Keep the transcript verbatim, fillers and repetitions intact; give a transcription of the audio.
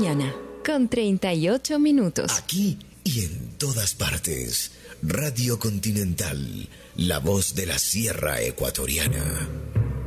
mañana, con treinta y ocho minutos. Aquí y en todas partes. Radio Continental, la voz de la Sierra Ecuatoriana.